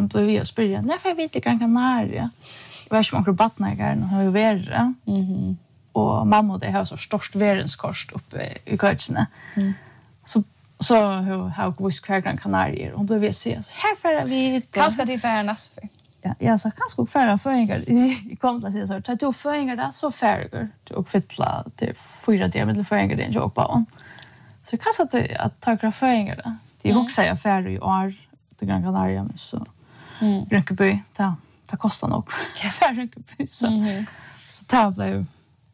hon blev vi att spyrja, när får vi till Gran Canaria? Jag vet inte om Batnagar har ju varit. Och mamma det har så störst världskost uppe i Kötsne. Så har vi kvar Gran Canaria. Hon blev vi att se, så här får vi... Kanske till färnas för. Ja, jag sa kanske färra föringar. I kom till att säga så, ta två föringar där, så färgar och fylla till 4 timmar till föringar den jag på hon. Så kanske att ta några föringar där. Det också jag färre i år till Gran Canaria, men så Rynkeby, det kostar nog. Färre Rynkeby, så det blev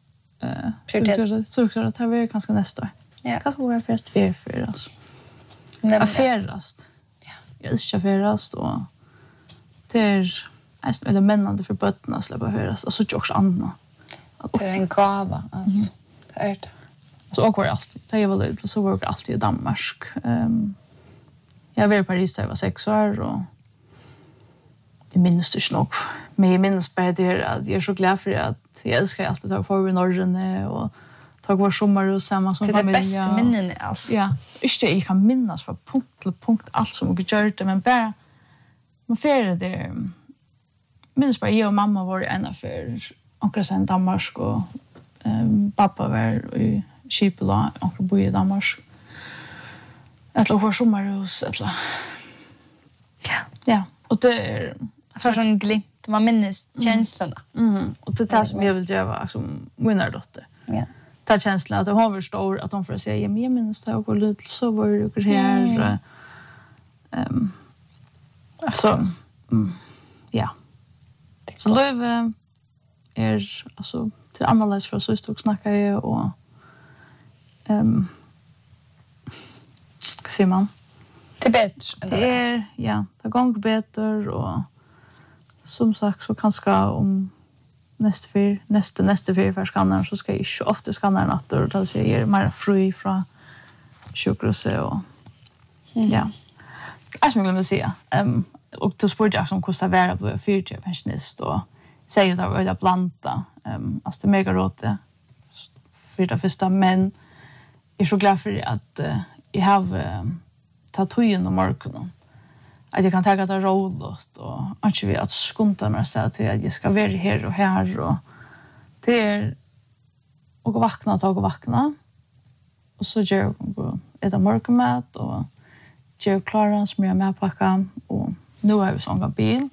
så att det var ganska nästa år. Ja. Kanske var jag först för alltså. Affärast. Ja. Jag älskar affärast och det är männande för bötterna att släppa höras. Och så är också Anna. Det är en gava, alltså. Det är det. Så åker jag alltid. Det var lite, så var jag alltid i Danmark. Jag var i Paris när jag var 6 år. Och jag minns det inte nog. Men jag minns bara det att jag är så glad för att jag älskar alltid att ta på i Norge och ta på sommar och samma som familj. Det är det bästa minnen, alltså. Ja, inte jag kan minnas från punkt till punkt allt som jag gör det, men bara man färre det minns bara jag och mamma var ena för onkel sen Danmark och pappa var i Kipela och bo i Danmark. Ett år sommarhus eller. Ja, och det är för sån glimt man minns känslan. Och det där som jag vill göra som mina dotter. Ja. Ta känslan att hon förstår att hon får säga jag minns det och lite så var det här så ja. Så Löve är alltså till annorlunda för så stort snackar jag och vad säger man? Det är bättre. Det är ja, det går bättre och som sagt så kanske om nästa fyr för skannaren så ska jag ju ofta skannaren att då så jag är mer fri från sjukhuset och ja. Jag skulle vilja säga och då spurgade jag som kostar vara på 40 pensionist och säger att jag vill blanda alltså det är mega råte för det första men jag är så glad för att jag har tatueringen och morgonen att jag kan ta det roligt och inte vi att skunta mig så att jag ska vara här och det är och vakna och så gör jag äta morgonmat och gör klara som jag med packa och nu har vi sån bil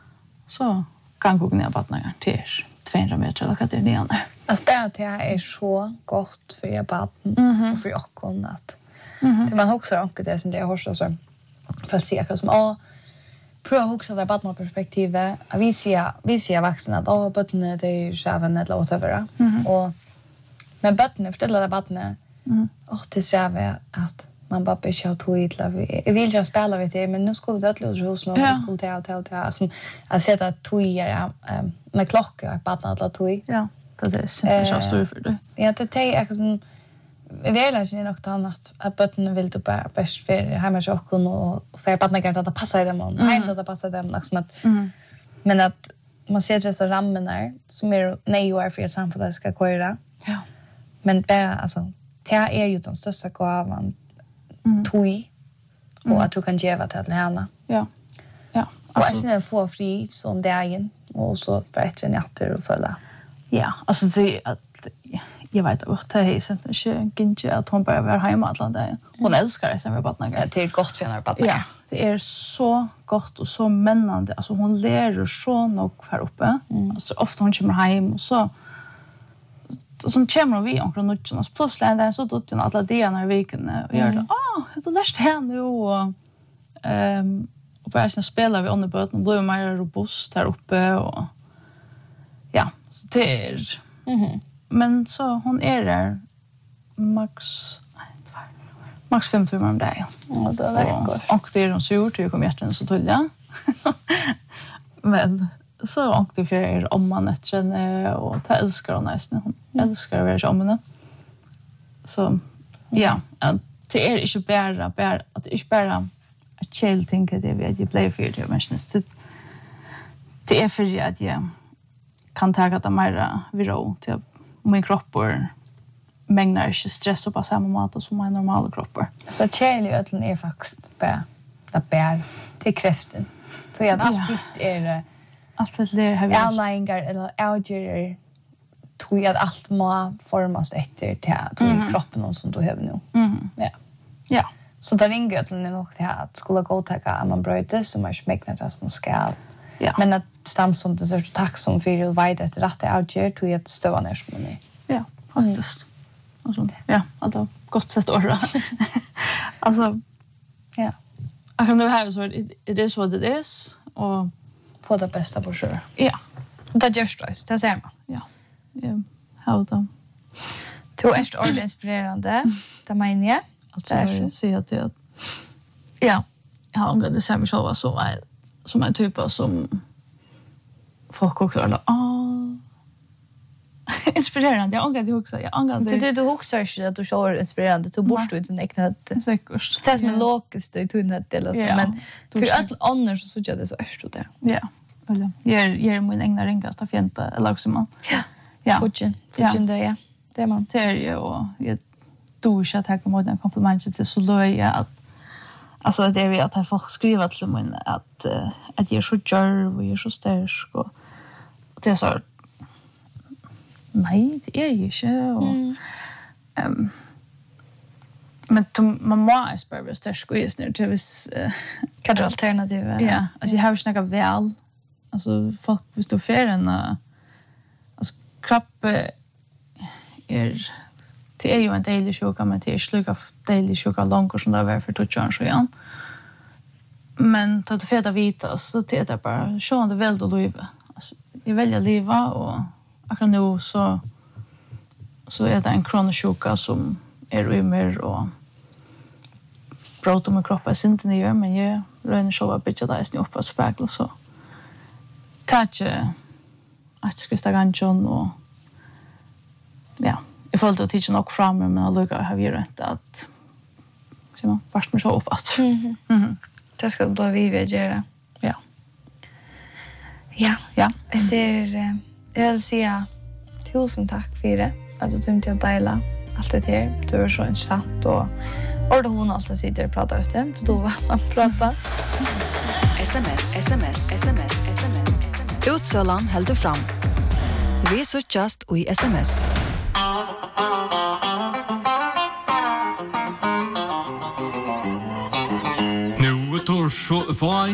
så kan gå ner på den till 200 meter eller vad det är igen. Att spela till är så gott för er barn och för oss att det man också och det som det har så för att se som pröva också det barn perspektivet. Vi ser vuxna att barnen det är skäven eller whatever. Och men barnen förställer barnen och det ser att man bara beskär tog jag vill ju spela vet jag men nu ska vi dödla och hos någon skulle ta som att sätta tog med klocka att barnen att tog. Ja, det är så stor för det. Ja, det är liksom vi vill ju nog annat att barnen vill typ bara bäst för hemma så och för barnen kan att passa dem och hem att passa dem liksom att men att man ser det så rammen där som är nej för samhället ska köra. Ja. Men bara alltså det är ju den största gåvan tui och att du kan ge vad till henne. Ja. Ja. Alltså och sen få fri som dagen och så för ett nätter och följa. Ja, alltså det att jag vet att det är så inte att hon bara vara hemma alla dagar. Hon älskar det sen vi barnen. Ja, det är gott för henne barnen. Ja, det är så gott och så männande. Alltså hon lär så nog här uppe. Alltså ofta hon kommer hem och så som kommer vi omkring nutchen och plötsligt är så då den alla dagarna i veckan och gör det. Det läst här nu och bara sen spelar vi under båten och blir mer robust här uppe och ja, så det är men så hon är där max 5 timmar om dagen. Ja, det är gott. Och det är de sur till kom hjärtan så tulla. Men så åkte för om man efter henne och ta älskar hon nästan. Hon älskar att vara om henne. Så ja, det är inte bara att det är bara att chill tänka det vi att play för det men det är för att jag kan ta det mer viro till min kropp och mängder inte stress och på samma mat som en normal kropp. Så chill ju att är faktiskt bara det bär till kräften. Så jag allt titt är allt det där har vi airliner eller outger tror jag att allt må formas efter till kroppen som du har nu. Ja. Ja. Så där ringer till nog till att skulle gå ta att man bröt så man smäcknar det som ska. Ja. Men att Samsung det så tacksam för att vara det rätt outger tror jag att stöva ner som ni. Ja, faktiskt. Alltså, ja, att det gott sätt att alltså ja. I can have so it is what it is och få det bästa på sjö. Ja. Det görs det ser man. Ja. Ja, how då. Du är ordentligt inspirerande. Det menar jag. Alltså jag ser att det ja, jag har angående det mig själv som en typ som folk också eller inspirerande. Jag ångrar det också. Jag ångrar det. Du huxar inte att du kör inspirerande. Du borde ju inte knäcka det. Säkert. Det är som en lågest i tunnet eller så. Men för allt annars så såg jag det så öst ut där. Ja. Eller ger min egna ringasta fjänta eller också man. Ja. Ja. Fortune det ja. Det är man. Det är ju och jag duscha att jag kommer en komplimang till så löja att alltså det är vi att folk skriver till mig att jag är så djärv och jag är så stark och det är så nej, det är ju inte. Och, men man må spara stark och just nu till vis kan du alternativ? Ja, alltså jag har ju snackat väl. Alltså folk vill stå för en alltså kropp det är ju en daily sjuka men det är sluka daily sjuka långt som det var för 2 år sedan. Men så att feta vita så det är bara så det väl då liv. Alltså jag väljer leva och akkurat nu så är det en kronisk sjuka som är rymmer och bråter med kroppen inte ner men jag röner så att bitcha där snö upp på spegel så touch att skriva ganska och ja jag följde att teachen och fram men jag lukar har vi rätt att så man först med så upp att det ska då vi göra. Ja. Ja. Det är jag vill säga tusen tack för det att du tänkte att dela allt det här. Du är så intressant och hon alltid sitter och pratar ut det. Så då var han prata. SMS. Utsölan helt fram. Vi så just och i SMS. Nu tar så